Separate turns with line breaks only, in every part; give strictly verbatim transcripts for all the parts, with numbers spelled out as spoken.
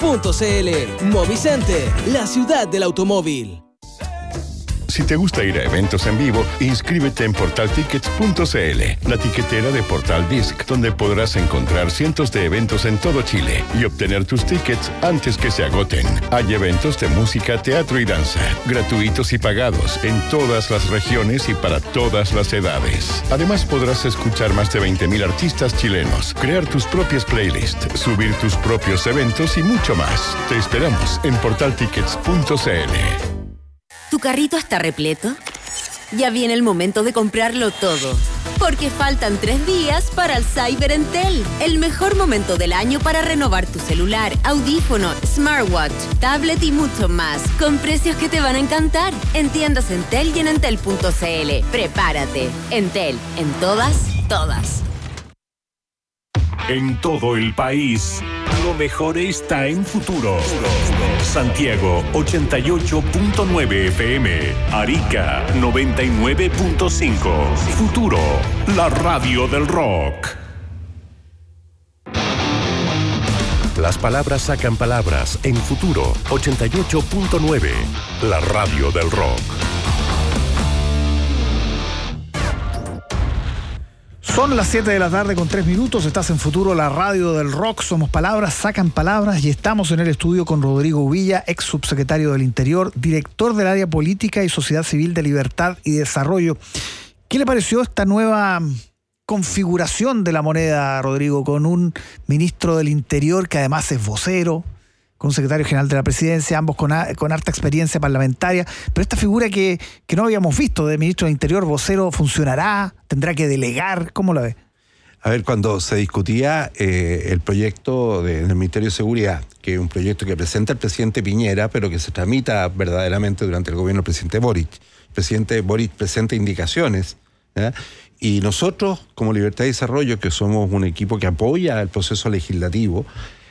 punto c l. Movicenter, la ciudad del automóvil.
Si te gusta ir a eventos en vivo, inscríbete en portal tickets punto c l, la tiquetera de Portal Disc, donde podrás encontrar cientos de eventos en todo Chile y obtener tus tickets antes que se agoten. Hay eventos de música, teatro y danza, gratuitos y pagados, en todas las regiones y para todas las edades. Además, podrás escuchar más de veinte mil artistas chilenos, crear tus propias playlists, subir tus propios eventos y mucho más. Te esperamos en portal tickets punto c l.
¿Tu carrito está repleto? Ya viene el momento de comprarlo todo, porque faltan tres días para el Cyber Entel, el mejor momento del año para renovar tu celular, audífono, smartwatch, tablet y mucho más, con precios que te van a encantar. En tiendas Entel y en entel punto c l. Prepárate. Entel, en todas, todas.
En todo el país, lo mejor está en Futuro. Santiago ochenta y ocho punto nueve F M, Arica noventa y nueve punto cinco. Futuro, la radio del rock. Las palabras sacan palabras en Futuro ochenta y ocho punto nueve, la radio del rock.
Son las siete de la tarde con tres minutos, estás en Futuro, la radio del rock, somos palabras, sacan palabras y estamos en el estudio con Rodrigo Uvilla, ex subsecretario del Interior, director del área política y sociedad civil de Libertad y Desarrollo. ¿Qué le pareció esta nueva configuración de la moneda, Rodrigo, con un ministro del Interior que además es vocero, con un secretario general de la presidencia, ambos con, a, con harta experiencia parlamentaria, pero esta figura que, que no habíamos visto de ministro del Interior, vocero, ¿funcionará? ¿Tendrá que delegar? ¿Cómo lo ve?
A ver, cuando se discutía eh, el proyecto de, del Ministerio de Seguridad, que es un proyecto que presenta el presidente Piñera, pero que se tramita verdaderamente durante el gobierno del presidente Boric. El presidente Boric presenta indicaciones, ¿ya? Y nosotros, como Libertad y Desarrollo, que somos un equipo que apoya el proceso legislativo,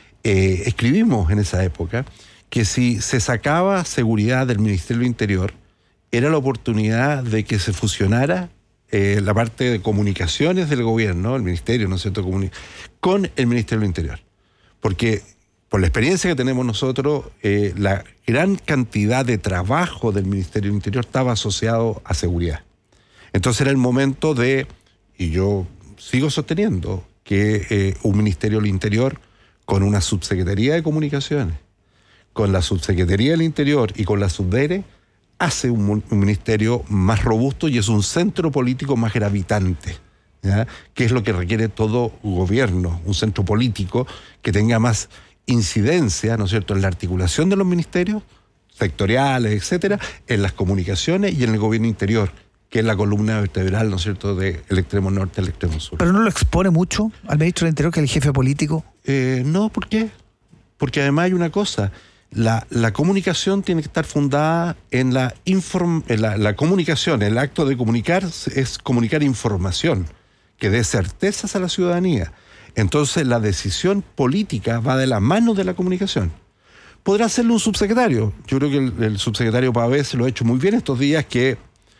Eh, escribimos en esa época que si se sacaba seguridad del Ministerio del Interior, era la oportunidad de que se fusionara eh, la parte de comunicaciones del gobierno, el Ministerio, ¿no es cierto?, Comuni- con el Ministerio del Interior. Porque por la experiencia que tenemos nosotros, eh, la gran cantidad de trabajo del Ministerio del Interior estaba asociado a seguridad. Entonces era el momento de, y yo sigo sosteniendo, que eh, un Ministerio del Interior con una subsecretaría de comunicaciones, con la subsecretaría del Interior y con la subdere, hace un, un ministerio más robusto y es un centro político más gravitante, ¿ya? Que es lo que requiere todo gobierno, un centro político que tenga más incidencia, ¿no es cierto?, en la articulación de los ministerios sectoriales, etcétera, en las comunicaciones y en el gobierno interior, que es la columna vertebral, ¿no es cierto?, del extremo norte al extremo sur.
¿Pero no lo expone mucho al ministro del Interior, que es el jefe político?
Eh, no, ¿por qué? Porque además hay una cosa, la, la comunicación tiene que estar fundada en la, inform, en la, la comunicación, el acto de comunicar es comunicar información, que dé certezas a la ciudadanía. Entonces la decisión política va de la mano de la comunicación. Podrá hacerlo un subsecretario. Yo creo que el, el subsecretario Pavés lo ha hecho muy bien estos días, que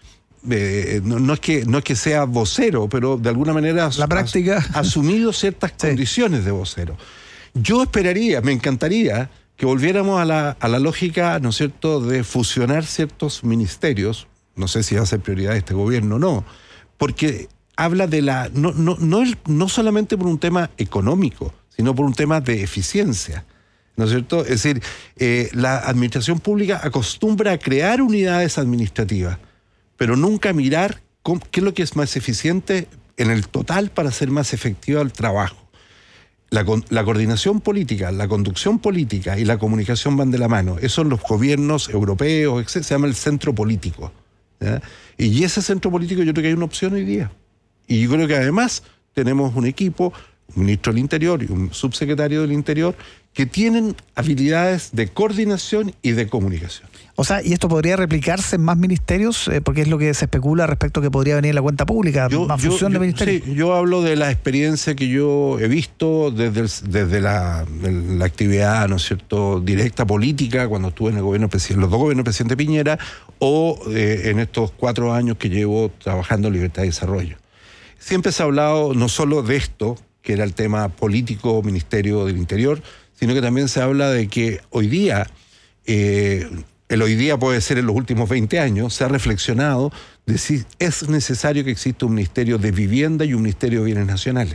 Eh, no, no, es que no es que sea vocero, pero de alguna manera
la práctica
ha asumido ciertas sí. condiciones de vocero. Yo esperaría, me encantaría que volviéramos a la, a la lógica, ¿no es cierto?, de fusionar ciertos ministerios. No sé si va a ser prioridad de este gobierno o no, porque habla de la no, no, no, no solamente por un tema económico, sino por un tema de eficiencia, ¿no es cierto? Es decir, eh, la administración pública acostumbra a crear unidades administrativas, pero nunca mirar cómo, qué es lo que es más eficiente en el total para hacer más efectivo el trabajo. La, la coordinación política, la conducción política y la comunicación van de la mano. Eso en los gobiernos europeos, etcétera, se llama el centro político, ¿ya? Y ese centro político yo creo que hay una opción hoy día. Y yo creo que además tenemos un equipo, un ministro del Interior y un subsecretario del Interior, que tienen habilidades de coordinación y de comunicación.
O sea, ¿y esto podría replicarse en más ministerios? Eh, porque es lo que se especula respecto a que podría venir en la cuenta pública,
yo,
más
yo,
función
yo,
de ministerios.
Sí, yo hablo de la experiencia que yo he visto desde, el, desde la, la actividad, ¿no es cierto?, directa política, cuando estuve en el gobierno presidente, los dos gobiernos del presidente Piñera, o eh, en estos cuatro años que llevo trabajando en Libertad y Desarrollo. Siempre se ha hablado no solo de esto, que era el tema político, Ministerio del Interior, sino que también se habla de que hoy día, eh, el hoy día puede ser en los últimos veinte años, se ha reflexionado de si es necesario que exista un Ministerio de Vivienda y un Ministerio de Bienes Nacionales.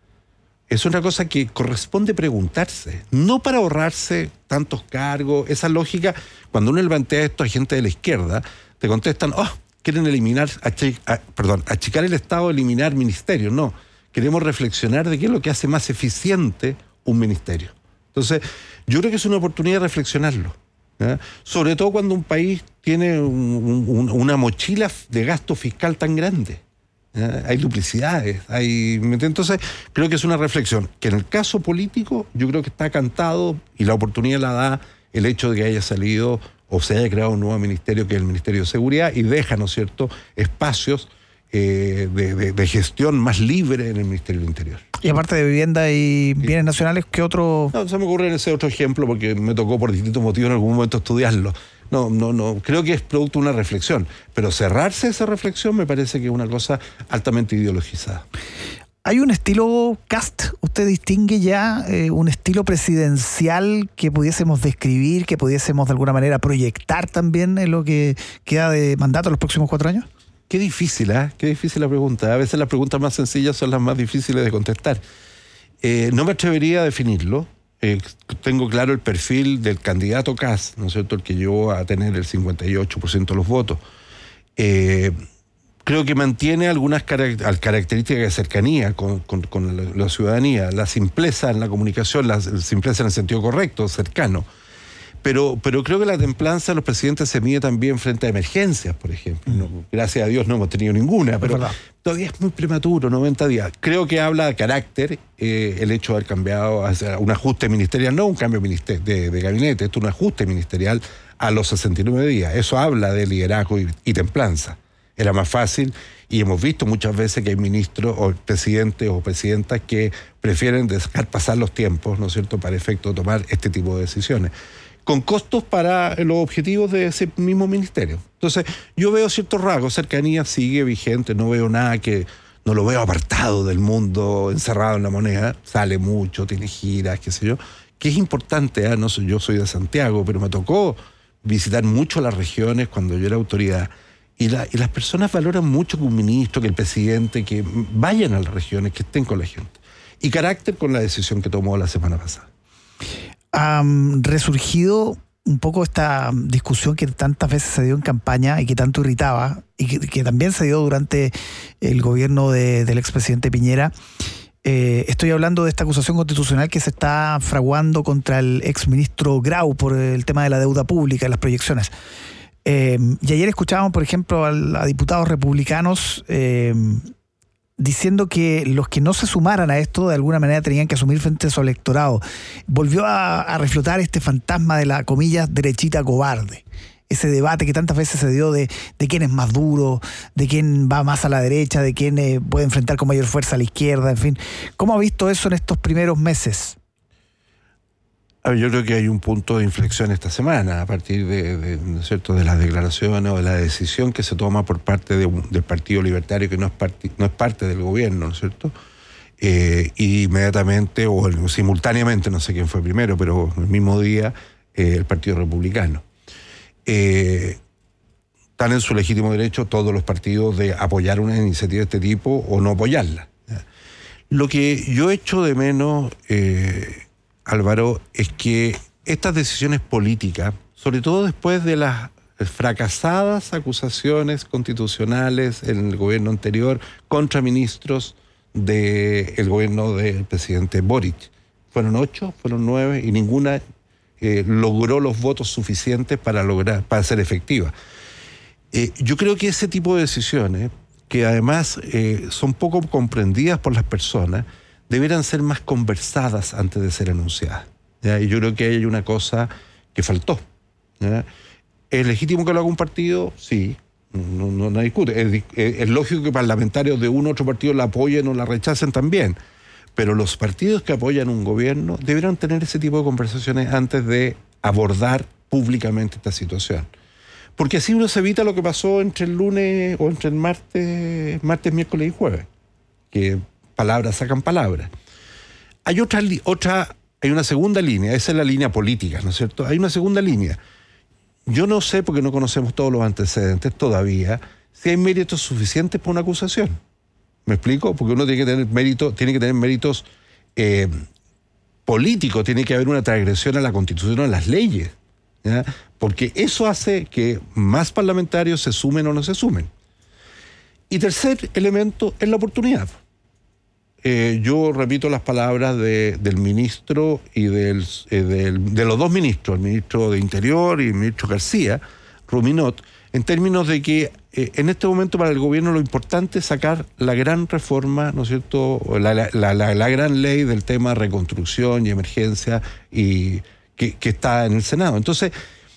Es una cosa que corresponde preguntarse, no para ahorrarse tantos cargos, esa lógica. Cuando uno le plantea esto a gente de la izquierda, te contestan, oh, quieren eliminar, achi, a, perdón, achicar el Estado, eliminar ministerios. No, queremos reflexionar de qué es lo que hace más eficiente un ministerio. Entonces, yo creo que es una oportunidad de reflexionarlo, ¿eh? Sobre todo cuando un país tiene un, un, una mochila de gasto fiscal tan grande. ¿Eh? Hay duplicidades, hay... Entonces, creo que es una reflexión que en el caso político yo creo que está cantado y la oportunidad la da el hecho de que haya salido o se haya creado un nuevo ministerio que es el Ministerio de Seguridad y deja, ¿no es cierto?, espacios eh, de, de, de gestión más libre en el Ministerio del Interior.
Y aparte de vivienda y bienes nacionales, ¿qué otro...?
No, se me ocurre ese otro ejemplo porque me tocó por distintos motivos en algún momento estudiarlo. No, no, no, creo que es producto de una reflexión, pero cerrarse esa reflexión me parece que es una cosa altamente ideologizada.
¿Hay un estilo Kast? ¿Usted distingue ya eh, un estilo presidencial que pudiésemos describir, que pudiésemos de alguna manera proyectar también en lo que queda de mandato en los próximos cuatro años?
Qué difícil, ¿eh? Qué difícil la pregunta. A veces las preguntas más sencillas son las más difíciles de contestar. Eh, no me atrevería a definirlo. Eh, tengo claro el perfil del candidato Kast, ¿no es cierto?, el que llevó a tener el cincuenta y ocho por ciento de los votos. Eh, creo que mantiene algunas caract- características de cercanía con, con, con la, la ciudadanía, la simpleza en la comunicación, la simpleza en el sentido correcto, cercano. Pero, pero creo que la templanza de los presidentes se mide también frente a emergencias, por ejemplo. No, gracias a Dios no hemos tenido ninguna, pero todavía es muy prematuro, noventa días. Creo que habla de carácter eh, el hecho de haber cambiado hacia un ajuste ministerial, no un cambio minister- de, de gabinete, esto es un ajuste ministerial a los sesenta y nueve días. Eso habla de liderazgo y, y templanza. Era más fácil y hemos visto muchas veces que hay ministros o presidentes o presidentas que prefieren dejar pasar los tiempos, ¿no es cierto?, para efecto de tomar este tipo de decisiones, con costos para los objetivos de ese mismo ministerio. Entonces, yo veo ciertos rasgos, cercanía sigue vigente, no veo nada que, no lo veo apartado del mundo, encerrado en la moneda, sale mucho, tiene giras, qué sé yo, que es importante, ¿eh? No soy, yo soy de Santiago, pero me tocó visitar mucho las regiones cuando yo era autoridad, y, la, y las personas valoran mucho que un ministro, que el presidente, que vayan a las regiones, que estén con la gente. Y carácter con la decisión que tomó la semana pasada.
Ha um, resurgido un poco esta discusión que tantas veces se dio en campaña y que tanto irritaba, y que, que también se dio durante el gobierno de, del expresidente Piñera. Eh, estoy hablando de esta acusación constitucional que se está fraguando contra el exministro Grau por el tema de la deuda pública y las proyecciones. Eh, y ayer escuchábamos, por ejemplo, a, a diputados republicanos eh, diciendo que los que no se sumaran a esto de alguna manera tenían que asumir frente a su electorado. Volvió a, a reflotar este fantasma de la, comillas, derechita cobarde. Ese debate que tantas veces se dio de, de quién es más duro, de quién va más a la derecha, de quién eh, puede enfrentar con mayor fuerza a la izquierda, en fin. ¿Cómo ha visto eso en estos primeros meses?
A ver, yo creo que hay un punto de inflexión esta semana a partir de, de, ¿no es cierto?, de las declaraciones o de la decisión que se toma por parte de un, del Partido Libertario, que no es, parte, no es parte del gobierno, ¿no es cierto? Eh, y inmediatamente, o simultáneamente, no sé quién fue primero, pero el mismo día, eh, el Partido Republicano. Eh, están en su legítimo derecho todos los partidos de apoyar una iniciativa de este tipo o no apoyarla. Lo que yo echo de menos, eh, Álvaro, es que estas decisiones políticas, sobre todo después de las fracasadas acusaciones constitucionales en el gobierno anterior contra ministros del gobierno del presidente Boric, fueron ocho, fueron nueve y ninguna eh, logró los votos suficientes para lograr, para ser efectiva. Eh, yo creo que ese tipo de decisiones, que además eh, son poco comprendidas por las personas, deberían ser más conversadas antes de ser anunciadas, ¿ya? Y yo creo que hay una cosa que faltó, ¿ya? ¿Es legítimo que lo haga un partido? Sí, no, no, no discute. Es, es, es lógico que parlamentarios de uno u otro partido la apoyen o la rechacen también, pero los partidos que apoyan un gobierno deberían tener ese tipo de conversaciones antes de abordar públicamente esta situación. Porque así uno se evita lo que pasó entre el lunes o entre el martes, martes, miércoles y jueves, que palabras sacan palabras. Hay otra, otra hay una segunda línea, esa es la línea política, ¿no es cierto? Hay una segunda línea. Yo no sé, porque no conocemos todos los antecedentes todavía, si hay méritos suficientes para una acusación. ¿Me explico? Porque uno tiene que tener mérito, tiene que tener méritos eh, políticos, tiene que haber una transgresión a la Constitución o a las leyes, ¿ya? Porque eso hace que más parlamentarios se sumen o no se sumen. Y tercer elemento es la oportunidad. Eh, yo repito las palabras de, del ministro y del, eh, del, de los dos ministros, el ministro de Interior y el ministro García, Ruminot, en términos de que eh, en este momento para el gobierno lo importante es sacar la gran reforma, ¿no es cierto?, la, la, la, la gran ley del tema reconstrucción y emergencia y que, que está en el Senado. Entonces,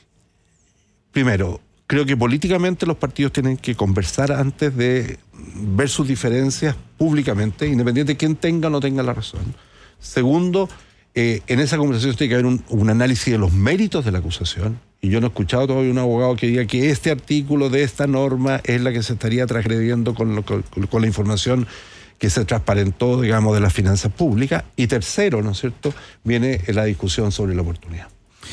primero, creo que políticamente los partidos tienen que conversar antes de ver sus diferencias públicamente, independiente de quién tenga o no tenga la razón. Segundo, eh, en esa conversación tiene que haber un, un análisis de los méritos de la acusación. Y yo no he escuchado todavía un abogado que diga que este artículo de esta norma es la que se estaría transgrediendo con, lo, con, con la información que se transparentó, digamos, de las finanzas públicas. Y tercero, ¿no es cierto?, viene la discusión sobre la oportunidad.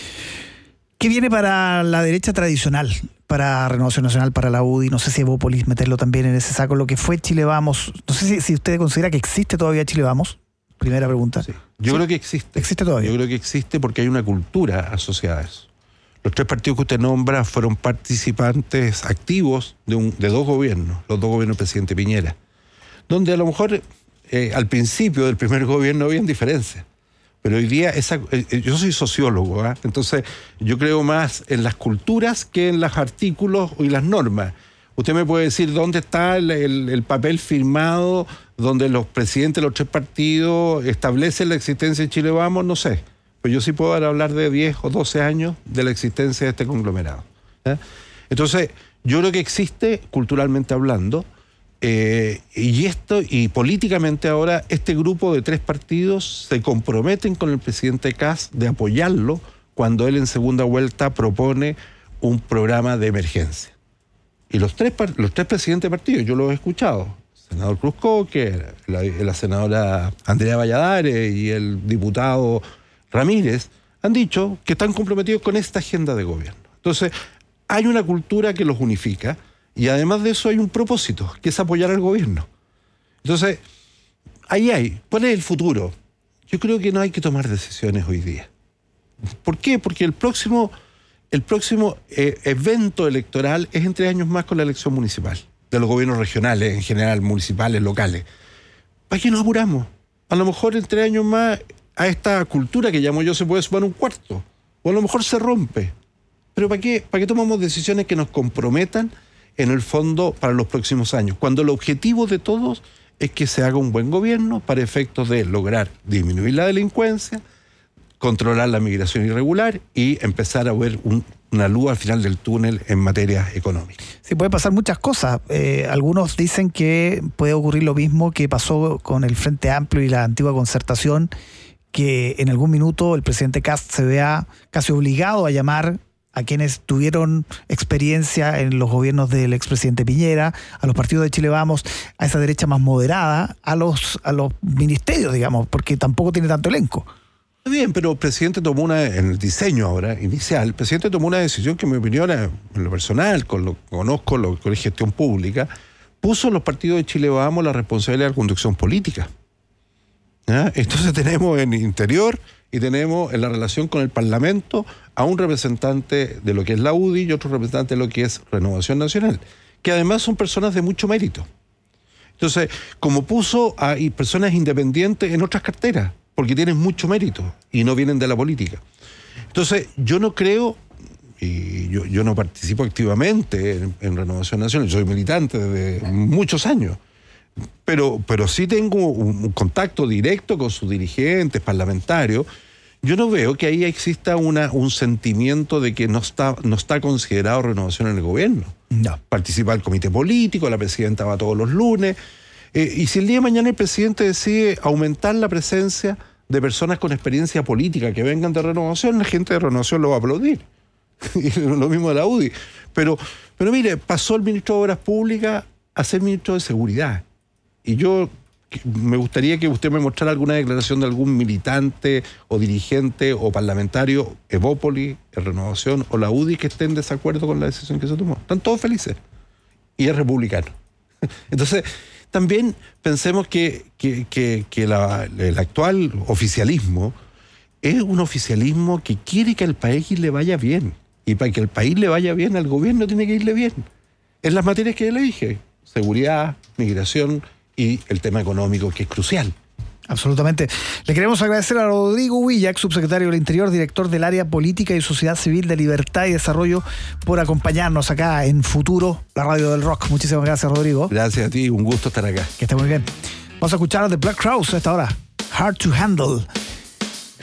¿Qué viene para la derecha tradicional? Para Renovación Nacional, para la U D I, no sé si Evópolis meterlo también en ese saco, lo que fue Chile Vamos. No sé si, si usted considera que existe todavía Chile Vamos. Primera pregunta.
Sí. Yo ¿Sí? creo que existe.
¿Existe todavía?
Yo creo que existe porque hay una cultura asociada a eso. Los tres partidos que usted nombra fueron participantes activos de, un, de dos gobiernos, los dos gobiernos del presidente Piñera, donde a lo mejor eh, al principio del primer gobierno habían diferencias. Pero hoy día, esa, eh, yo soy sociólogo, ¿eh? Entonces yo creo más en las culturas que en los artículos y las normas. Usted me puede decir dónde está el, el, el papel firmado donde los presidentes de los tres partidos establecen la existencia de Chile Vamos, no sé. Pero yo sí puedo hablar de diez o doce años de la existencia de este conglomerado, ¿eh? Entonces yo creo que existe, culturalmente hablando, Eh, y esto, y políticamente ahora, este grupo de tres partidos se comprometen con el presidente Kast de apoyarlo cuando él en segunda vuelta propone un programa de emergencia. Y los tres, los tres presidentes de partidos, yo los he escuchado, el senador Cruzcoque, la, la senadora Andrea Valladares y el diputado Ramírez, han dicho que están comprometidos con esta agenda de gobierno. Entonces, hay una cultura que los unifica. Y además de eso hay un propósito, que es apoyar al gobierno. Entonces, ahí hay. ¿Cuál es el futuro? Yo creo que no hay que tomar decisiones hoy día. ¿Por qué? Porque el próximo, el próximo eh, evento electoral es en tres años más con la elección municipal, de los gobiernos regionales, en general, municipales, locales. ¿Para qué nos apuramos? A lo mejor en tres años más a esta cultura que llamo yo se puede sumar un cuarto. O a lo mejor se rompe. Pero ¿para qué, para qué tomamos decisiones que nos comprometan en el fondo para los próximos años? Cuando el objetivo de todos es que se haga un buen gobierno para efectos de lograr disminuir la delincuencia, controlar la migración irregular y empezar a ver un, una luz al final del túnel en materia económica.
Sí, puede pasar muchas cosas. Eh, algunos dicen que puede ocurrir lo mismo que pasó con el Frente Amplio y la antigua Concertación, que en algún minuto el presidente Kast se vea casi obligado a llamar a quienes tuvieron experiencia en los gobiernos del expresidente Piñera, a los partidos de Chile Vamos, a esa derecha más moderada, a los, a los ministerios, digamos, porque tampoco tiene tanto elenco.
Está bien, pero el presidente tomó una, en el diseño ahora, inicial, el presidente tomó una decisión que en mi opinión, en lo personal, con lo que conozco, lo que es gestión pública, puso a los partidos de Chile Vamos la responsabilidad de la conducción política. ¿Ya? Entonces tenemos en el interior y tenemos en la relación con el Parlamento a un representante de lo que es la U D I y otro representante de lo que es Renovación Nacional, que además son personas de mucho mérito. Entonces, como puso a personas independientes en otras carteras, porque tienen mucho mérito y no vienen de la política. Entonces, yo no creo, y yo, yo no participo activamente en, en Renovación Nacional, soy militante desde muchos años, pero, pero sí tengo un, un contacto directo con sus dirigentes parlamentarios. Yo no veo que ahí exista una, un sentimiento de que no está, no está considerado renovación en el gobierno.
No.
Participa el comité político, la presidenta va todos los lunes. Eh, y si el día de mañana el presidente decide aumentar la presencia de personas con experiencia política que vengan de renovación, la gente de renovación lo va a aplaudir. Y lo mismo de la U D I. Pero, pero mire, pasó el ministro de Obras Públicas a ser ministro de Seguridad. Y yo me gustaría que usted me mostrara alguna declaración de algún militante o dirigente o parlamentario, Evópoli, Renovación o la U D I, que esté en desacuerdo con la decisión que se tomó. Están todos felices. Y es republicano. Entonces, también pensemos que, que, que, que la, el actual oficialismo es un oficialismo que quiere que al país le vaya bien. Y para que el país le vaya bien, al gobierno tiene que irle bien. En las materias que le dije, seguridad, migración y el tema económico, que es crucial.
Absolutamente. Le queremos agradecer a Rodrigo Huilla, ex subsecretario del Interior, director del área Política y Sociedad Civil de Libertad y Desarrollo, por acompañarnos acá en Futuro, la radio del rock. Muchísimas gracias, Rodrigo.
Gracias a ti, un gusto estar acá.
Que esté muy bien. Vamos a escuchar a The Black Crowes a esta hora. Hard to Handle.